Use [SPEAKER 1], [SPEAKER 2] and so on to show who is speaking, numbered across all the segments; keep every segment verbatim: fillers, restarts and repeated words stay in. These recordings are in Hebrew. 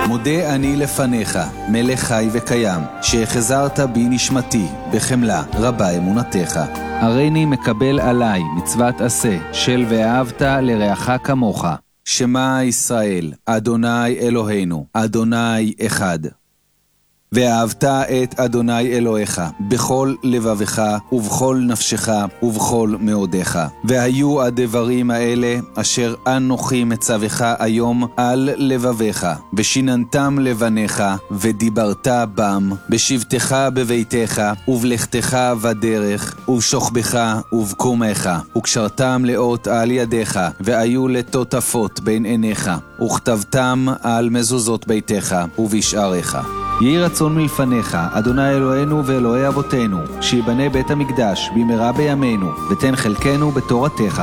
[SPEAKER 1] מודה אני לפניך, מלך חי וקיים, שהחזרת בי נשמתי, בחמלה רבה אמונתך. הריני מקבל עליי מצוות עשה, של ואהבת לרעך כמוך. שמע ישראל, אדוני אלוהינו, אדוני אחד. ואהבת את אדוני אלוהיך בכל לבבך ובכל נפשך ובכל מאודך. והיו הדברים האלה אשר אנוכי מצווך היום על לבביך, ושיננתם לבניך, ודיברת בם, בשבתך בביתך, ובלכתך בדרך, ובשוכבך ובקומך, וקשרתם לאות על ידיך, והיו לטוטפות בין עיניך, וכתבתם על מזוזות ביתך ובשעריך. יהי רצון מלפניך, אדוני אלוהינו ואלוהי אבותינו, שיבנה בית המקדש במהרה בימינו, ותן חלקנו בתורתך.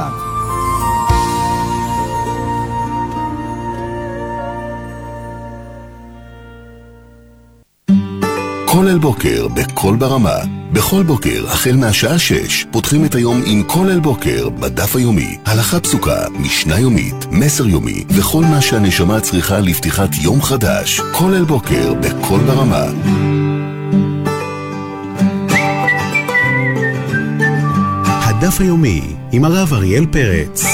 [SPEAKER 2] כולל בוקר בכל ברמה. בכל בוקר, החל מהשעה שש, פותחים את היום עם כולל בוקר בדף היומי. הלכה פסוקה, משנה יומית, מסר יומי, וכל מה שהנשמה צריכה לפתיחת יום חדש. כולל בוקר בכל ברמה. הדף היומי עם הרב אריאל פרץ.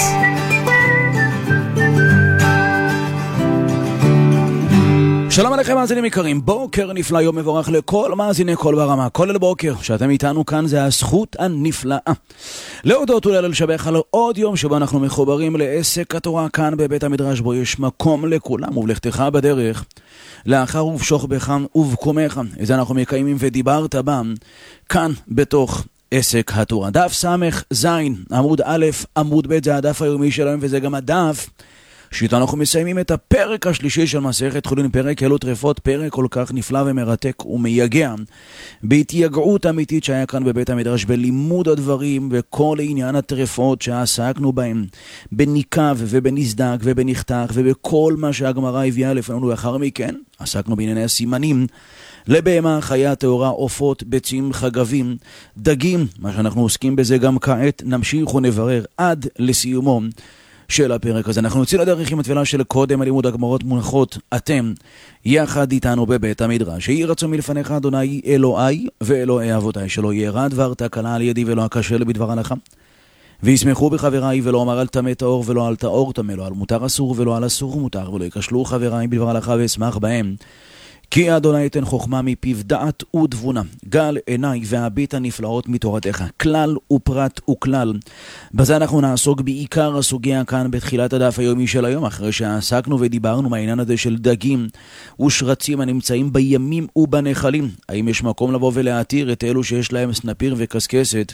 [SPEAKER 3] שלום עליכם מאזינים יקרים, בוקר נפלא, יום מבורך לכל מאזיני כל ברמה. כולל בוקר שאתם איתנו כאן זה הזכות הנפלאה להודות ולשבח על עוד יום שבו אנחנו מחוברים לעסק התורה כאן בבית המדרש, בו יש מקום לכולם. ובלכתך בדרך לאחר ובשוכבך ובקומך, את זה אנחנו מקיימים ודיברת בם כאן בתוך עסק התורה. דף סמך זין עמוד א' עמוד ב' זה הדף היומי שלהם, וזה גם הדף שאיתו אנחנו מסיימים את הפרק השלישי של מסכת חולין, פרק אלו טרפות, פרק כל כך נפלא ומרתק ומייגע בהתייגעות אמיתית שהיה כאן בבית המדרש, בלימוד הדברים וכל עניין הטרפות שעסקנו בהם, בניקב ובנסדק ובנחתך ובכל מה שהגמרא הביאה לפנינו. לאחר מכן עסקנו בענייני הסימנים לבהמה, חיה, טהורה, עופות, ביצים, חגבים, דגים, מה שאנחנו עוסקים בזה גם כעת. נמשיך ונברר עד לסיומו של הפרק הזה. אנחנו נוציא לדרך עם התפילה של קודם הלימוד הגמרות מונחות אתם יחד איתנו בבית המדרש. יהי רצון מלפניך אדוני אלוהי ואלוהי אבותיי, שלא יהיה רע דבר תקלה על ידי ולא הקשה בדבר הלכה, וישמחו בחבריי, ולא אמר על טמא טהור ולא על טהור טמא, לא על מותר אסור ולא על אסור מותר, ולא יקשלו חבריי בדבר הלכה ואשמח בהם, כי אדוני יתן חוכמה מפיו דעת ותבונה, גל עיניי והביט הנפלאות מתורתך, כלל ופרט וכלל. בזה אנחנו נעסוק בעיקר הסוגיה כאן בתחילת הדף היומי של היום, אחרי שעסקנו ודיברנו מהעניין הזה של דגים ושרצים הנמצאים בימים ובנחלים. האם יש מקום לבוא ולהתיר את אלו שיש להם סנפיר וקסקסת,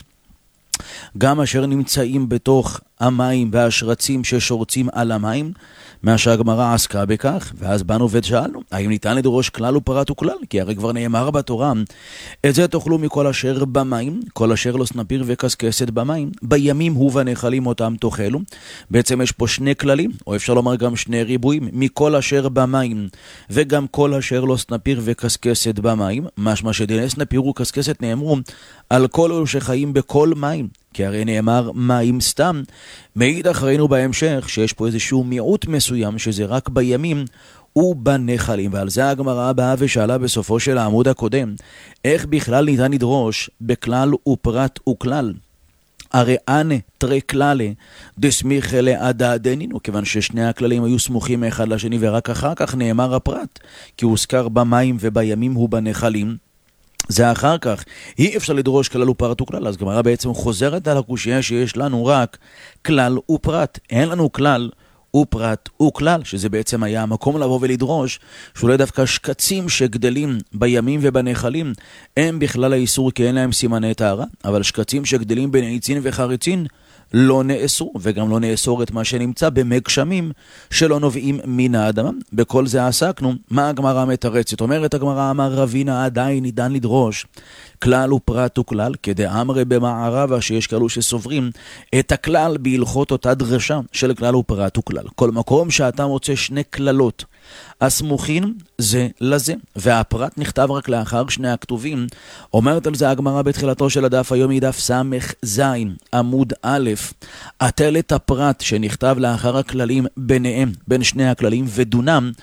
[SPEAKER 3] גם אשר נמצאים בתוך המים והשרצים ששורצים על המים, מה שהגמרא עסקה בכך? ואז באנו ושאלנו, האם ניתן לדרוש כלל ופרט וכלל? כי הרי כבר נאמר בתורה, את זה תאכלו מכל אשר במים, כל אשר לא סנפיר וקסקסת במים, בימים ובנחלים אותם תאכלו. בעצם יש פה שני כללים, או אפשר לומר גם שני ריבועים, מכל אשר במים וגם כל אשר לא סנפיר וקסקסת במים. משמע שדיני סנפיר וקסקסת נאמרו על כל אלו שחיים בכל מים, כי הרי נאמר מים סתם. מעיד אחרינו בהמשך שיש פה איזשהו מיעוט מסוים שזה רק בימים ובנחלים, ועל זה הגמרא באה ושאלה בסופו של העמוד הקודם, איך בכלל ניתן לדרוש בכלל ופרט וכלל? הרי אנה תרי כללה דסמיכה לעדה דנינו, כיוון ששני הכללים היו סמוכים אחד לשני, ורק אחר כך נאמר הפרט, כי הוא הוזכר במים ובימים ובנחלים. זה אחר כך, אי אפשר לדרוש כלל ופרט וכלל. אז גמרא בעצם חוזרת על הקושיה שיש לנו רק כלל ופרט, אין לנו כלל ופרט וכלל, שזה בעצם היה המקום לבוא ולדרוש שאולי דווקא שקצים שגדלים בימים ובנחלים הם בכלל האיסור, כי אין להם סימני טהרה, אבל שקצים שגדלים בנעיצין וחריצין לא נאסור, וגם לא נאסור את מה שנמצא במגשמים שלא נובעים מן האדמה. בכל זה עסקנו מה הגמרא מתרצת. אומרת הגמרא, אמר רבינה, עדיין ניתן לדרוש כלל ופרט וכלל, כדאמרי במערבה, שיש כאלו שסוברים את הכלל בהלכות אותה דרשה של כלל ופרט וכלל. כל מקום שאתה מוצא שני כללות הסמוכים זה לזה, והפרט נכתב רק לאחר שני הכתובים, אומרת על זה הגמרא בתחילתו של הדף היומי, דף סמך זין עמוד א', אטל את הפרט שנכתב לאחר הכללים ביניהם, בין שני הכללים, ודונם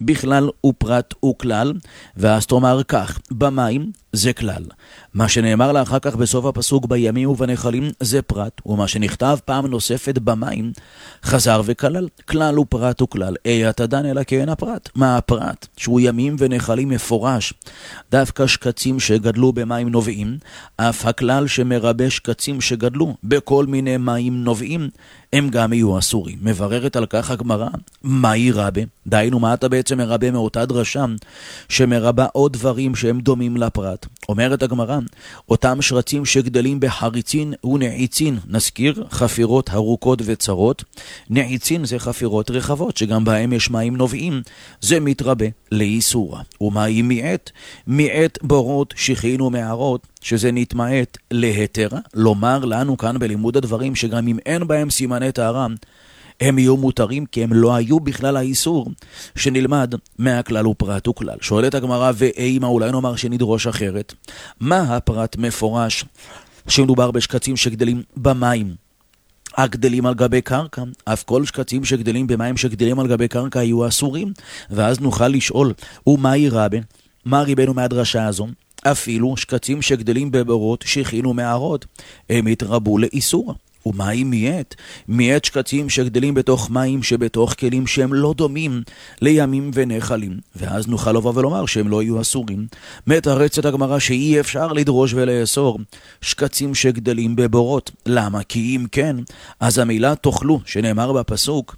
[SPEAKER 3] בכלל ופרט וכלל, ואז תאמר כך, במים זה כלל. מה שנאמר לה אחר כך בסוף הפסוק בימים ובנחלים זה פרט, ומה שנכתב פעם נוספת במים חזר וכלל, כלל ופרט וכלל. אי התדן אלא כן הפרט. מה הפרט? שהוא ימים ונחלים מפורש, דווקא שקצים שגדלו במים נובעים, אף הכלל שמרבה שקצים שגדלו בכל מיני מים נובעים, הם גם יהיו אסורים. מבררת על כך הגמרא, מהי רבה? דהיינו, מה אתה בעצם מרבה מאותה דרשה שמרבה עוד דברים שהם דומים לפרט? אומרת הגמרא, אותם שרצים שגדלים בחריצין ונעיצין, נזכיר חפירות ארוכות וצרות, נעיצין זה חפירות רחבות שגם בהם יש מים נובעים, זה מתרבה לאיסורה. ומהי מיעט? מיעט בורות שכין ומערות, שזה נתמעט להתרה. לומר לנו כאן בלימוד הדברים שגם אם אין בהם סימני טהרה, הם יהיו מותרים, כי הם לא היו בכלל האיסור שנלמד מהכלל ופרט וכלל. שואלת הגמרא, ואימה, אולי נאמר שנדרוש אחרת, מה הפרט מפורש שמדובר בשקצים שגדלים במים הגדלים על גבי קרקע? אף כל שקצים שגדלים במים שגדלים על גבי קרקע היו אסורים. ואז נוכל לשאול, ומהי רבה? מה ריבנו מהדרשה הזו? אפילו שקצים שגדלים בבורות שכין ומערות הם התרבו לאיסור. ומהי מיעט? מיעט שקצים שגדלים בתוך מים שבתוך כלים שהם לא דומים לימים ונחלים, ואז נוכל לבוא ולומר שהם לא יהיו אסורים. מתרצת הגמרא שאי אפשר לדרוש ולאסור שקצים שגדלים בבורות. למה? כי אם כן, אז המילה תאכלו שנאמר בפסוק,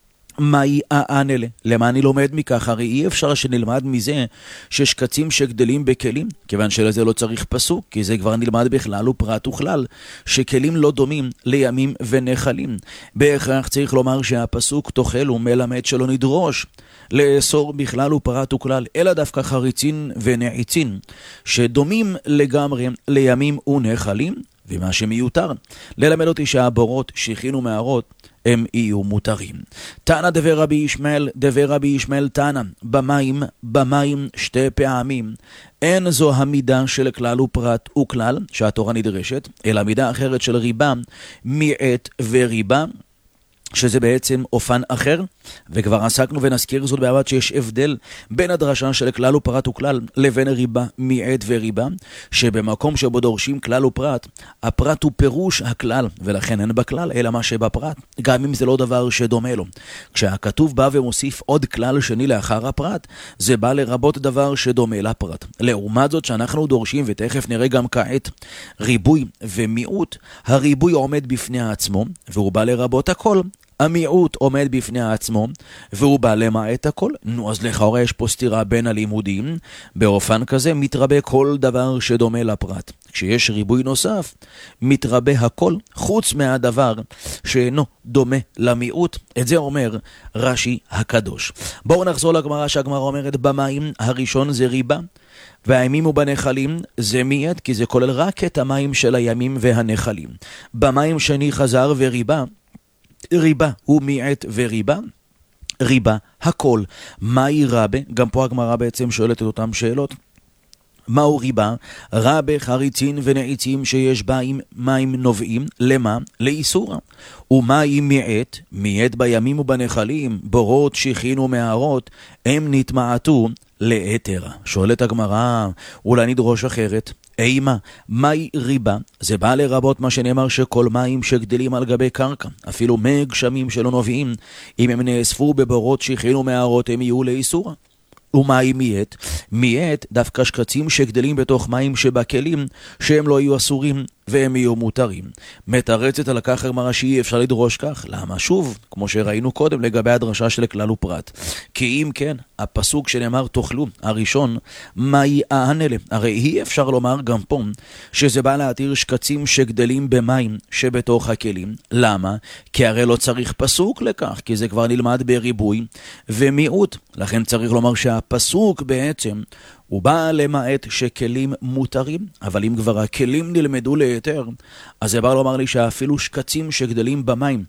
[SPEAKER 3] מהי האנלה? למה אני לומד מכך? הרי אי אפשר שנלמד מזה ששקצים שגדלים בכלים, כיוון שלזה לא צריך פסוק, כי זה כבר נלמד בכלל ופרט וכלל, שכלים לא דומים לימים ונחלים. בהכרח צריך לומר שהפסוק תאכל ומלמד שלא נדרוש לאסור בכלל ופרט וכלל, אלא דווקא חריצין ונעיצין, שדומים לגמרי לימים ונחלים, ומה שמיותר ללמד אותי שהבורות שכין ומערות הם יהיו מותרים. תנא דבר רבי ישמעאל, דבר רבי ישמעאל תנא, במים, במים שתי פעמים. אין זו המידה של כלל ופרט וכלל שהתורה נדרשת, אלא מידה אחרת של ריבה, מיעט וריבה, שזה בעצם אופן אחר, וכבר עסקנו ונזכיר זאת בעבד שיש הבדל בין הדרשה של כלל ופרט וכלל לבין ריבה, מיעט וריבה, שבמקום שבו דורשים כלל ופרט, הפרט הוא פירוש הכלל, ולכן אין בכלל אלא מה שבפרט, גם אם זה לא דבר שדומה לו. כשהכתוב בא ומוסיף עוד כלל שני לאחר הפרט, זה בא לרבות דבר שדומה לפרט. לעומת זאת שאנחנו דורשים, ותכף נראה גם כעת, ריבוי ומיעוט, הריבוי עומד בפני עצמו, והוא בא לרבות הכל. המיעוט עומד בפני עצמו, והוא בא למעט הכל. נו, אז לכאורה יש פה סתירה בין הלימודים. באופן כזה מתרבה כל דבר שדומה לפרט. כשיש ריבוי נוסף, מתרבה הכל, חוץ מהדבר שאינו דומה למיעוט. את זה אומר רש"י הקדוש. בואו נחזור לגמרא, שהגמרא אומרת, במים הראשון זה ריבה, והימים ובנחלים זה מיעט, כי זה כולל רק את המים של הימים והנחלים. במים שני חזר וריבה, ריבה הוא מיעט וריבה, ריבה הכל. מהי רבה? גם פה הגמרא בעצם שואלת את אותם שאלות. מהו ריבה? רבה חריצין ונעיצים שיש בהם מים נובעים. למה? לאיסורה. ומהי מיעט? מיעט בימים ובנחלים, בורות, שכין ומערות, הם נתמעטו להתרה. שואלת הגמרא, אולי נדרוש אחרת. אימה, מהי ריבה? זה בא לרבות מה שנאמר שכל מים שגדלים על גבי קרקע, אפילו מי גשמים שלא נובעים, אם הם נאספו בבורות שכין ומערות הם יהיו לאיסורה. ומהי מיעט? מיעט דווקא שקצים שגדלים בתוך מים שבכלים שהם לא יהיו אסורים והם יהיו מותרים. מתרצת על כך הגמרא שאי אפשר לדרוש כך. למה? שוב, כמו שראינו קודם לגבי הדרשה של כלל ופרט. כי אם כן, הפסוק שנאמר תאכלו, הראשון, מהי האנלה? הרי אי אפשר לומר גם פה שזה בא להתיר שקצים שגדלים במים שבתוך הכלים. למה? כי הרי לא צריך פסוק לכך, כי זה כבר נלמד בריבוי ומיעוט. לכן צריך לומר שהפסוק בעצם הוא בא למעט שכלים מותרים, אבל אם כבר הכלים נלמדו ליתר, אז זה בא לומר לי שאפילו שקצים שגדלים במים,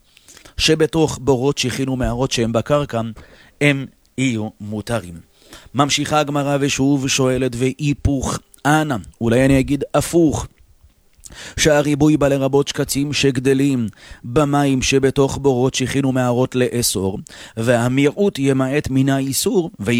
[SPEAKER 3] שבתוך בורות שכין ומערות שהם בקרקע, הם יהיו מותרים. ממשיכה הגמרא ושוב שואלת, והיפוך אנא, אולי אני אגיד הפוך, שהריבוי בא לרבות שקצים שגדלים במים שבתוך בורות שכין ומערות לאסור, והמיעוט ימעט מן האיסור,